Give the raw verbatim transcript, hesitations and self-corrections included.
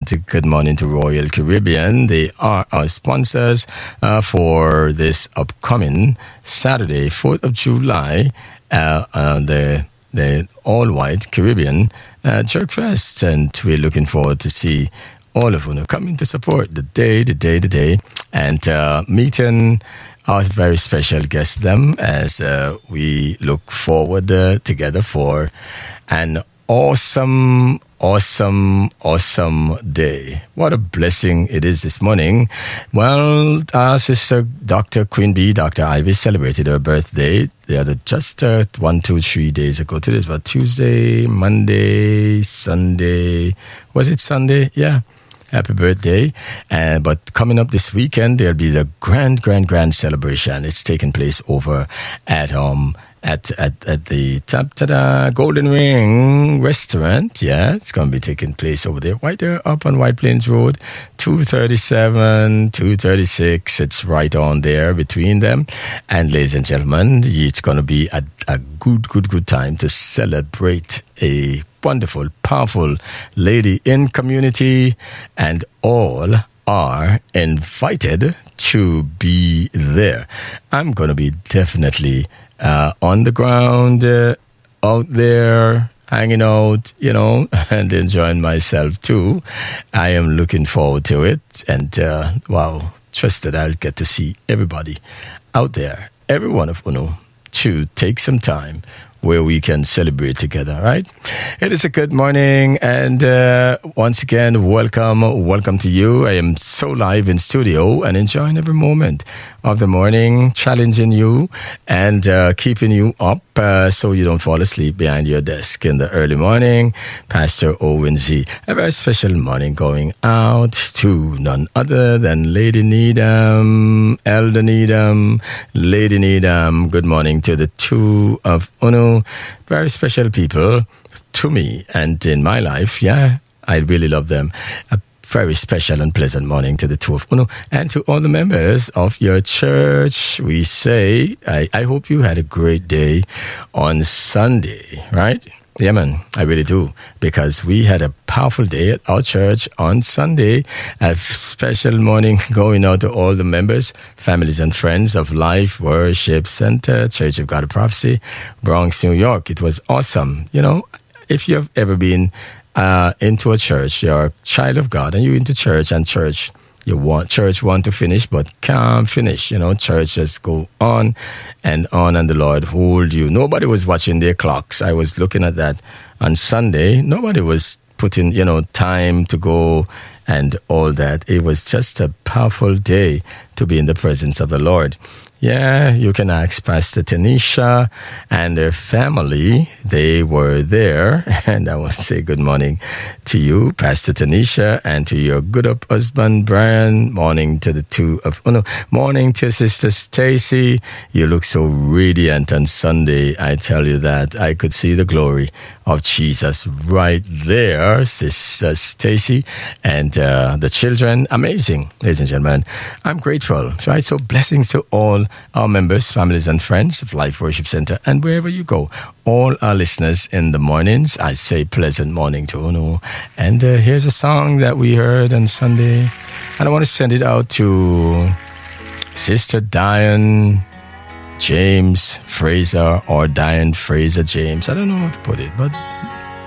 said good morning to Royal Caribbean. They are our sponsors uh, for this upcoming Saturday, fourth of July, uh, uh, the the all-white Caribbean uh, Jerk Fest. And we're looking forward to see all of you coming to support the day, the day, the day, and uh, meeting our very special guests, them, as uh, we look forward uh, together for an awesome, awesome, awesome day. What a blessing it is this morning. Well, our sister Doctor Queen Bee, Doctor Ivy, celebrated her birthday the other just uh, one, two, three days ago. Today was Tuesday, Monday, Sunday. Was it Sunday? Yeah. Happy birthday. Uh, but coming up this weekend, there'll be the grand, grand, grand celebration. It's taking place over at um at at, at the ta-da, Golden Ring restaurant. Yeah, it's going to be taking place over there, right there up on White Plains Road, two thirty-seven, two thirty-six. It's right on there between them. And ladies and gentlemen, it's going to be a, a good, good, good time to celebrate a wonderful, powerful lady in community, and all are invited to be there. I'm going to be definitely uh, on the ground, uh, out there, hanging out, you know, and enjoying myself too. I am looking forward to it, and uh, wow, trust that I'll get to see everybody out there, every one of you, to take some time where we can celebrate together, right? It is a good morning, and uh, once again, welcome, welcome to you. I am so live in studio and enjoying every moment of the morning, challenging you and uh, keeping you up uh, so you don't fall asleep behind your desk in the early morning. Pastor Owen Z. A very special morning going out to none other than Lady Needham, Elder Needham, Lady Needham. Good morning to the two of Uno. Very special people to me and in my life. Yeah, I really love them. A very special and pleasant morning to the two of Uno and to all the members of your church. We say, I, I hope you had a great day on Sunday, right? Yeah, man, I really do, because we had a powerful day at our church on Sunday. A special morning going out to all the members, families, and friends of Life Worship Center, Church of God of Prophecy, Bronx, New York. It was awesome. You know, if you've ever been uh, into a church, you're a child of God, and you're into church, and church, you want church want to finish, but can't finish. You know, church just go on and on, and the Lord hold you. Nobody was watching their clocks. I was looking at that on Sunday. Nobody was putting, you know, time to go and all that. It was just a powerful day to be in the presence of the Lord. Yeah, you can ask Pastor Tanisha and her family. They were there. And I want to say good morning to you, Pastor Tanisha, and to your good up husband, Brian. Morning to the two of Uno. Morning to Sister Stacy. You look so radiant on Sunday. I tell you that. I could see the glory of Jesus right there, Sister Stacy, and uh, the children. Amazing, ladies and gentlemen. I'm grateful. Right? So blessings to all our members, families, and friends of Life Worship Center, and wherever you go, all our listeners in the mornings, I say pleasant morning to Uno. And uh, here's a song that we heard on Sunday, and I want to send it out to Sister Diane James Fraser, or Diane Fraser James. I don't know how to put it, but